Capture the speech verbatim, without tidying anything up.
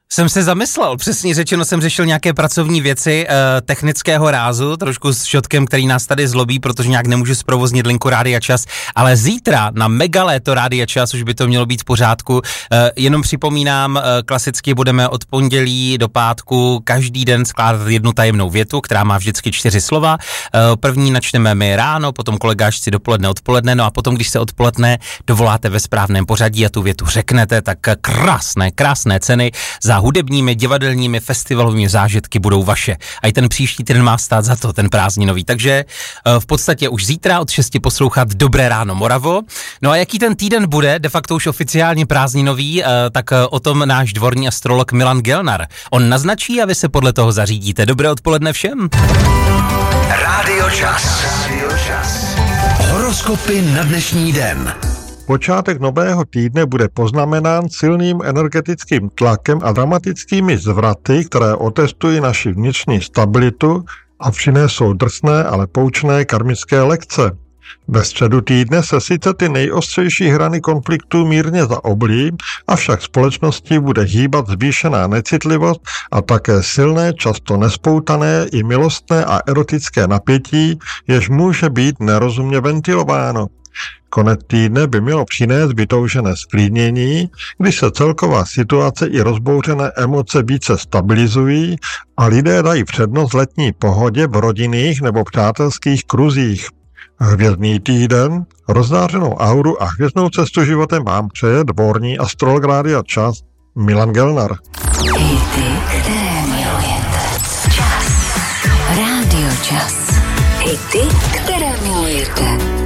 Jsem se zamyslel, přesně řečeno jsem řešil nějaké pracovní věci e, technického rázu, trošku s šotkem, který nás tady zlobí, protože nějak nemůžu zprovoznit linku Rádia Čas, ale zítra na Megaléto Rádia Čas už by to mělo být v pořádku. E, jenom připomínám, e, klasicky budeme od pondělí do pátku každý den skládat jednu tajemnou větu, která má vždycky čtyři slova. E, první načneme my ráno, potom kolegášci dopoledne, odpoledne, no a potom, když se odpoledne dovoláte ve správném pořadí a tu větu řeknete, tak krásné, krásné ceny za hudebními, divadelními, festivalovými zážitky budou vaše. A i ten příští týden má stát za to, ten prázdninový. Takže v podstatě už zítra od šesti poslouchat Dobré ráno Moravo. No a jaký ten týden bude, de facto už oficiálně prázdninový, tak o tom náš dvorní astrolog Milan Gelnar. On naznačí a vy se podle toho zařídíte. Dobré odpoledne všem. Rádio Čas. Horoskopy na dnešní den. Počátek nového týdne bude poznamenán silným energetickým tlakem a dramatickými zvraty, které otestují naši vnitřní stabilitu a přinesou drsné, ale poučné karmické lekce. Ve středu týdne se sice ty nejostřejší hrany konfliktů mírně zaoblí, avšak společností bude hýbat zvýšená necitlivost a také silné, často nespoutané i milostné a erotické napětí, jež může být nerozumně ventilováno. Konec týdne by mělo přinést vytoužené sklidnění, když se celková situace i rozbouřené emoce více stabilizují a lidé dají přednost letní pohodě v rodinných nebo přátelských kruzích. Hvězdný týden, rozzářenou auru a hvězdnou cestu životem vám přeje dvorní astrolog Rádia Čas Milan Gelnar. Hity, které milujete. Čas. Rádio Čas. Hity, které milujete.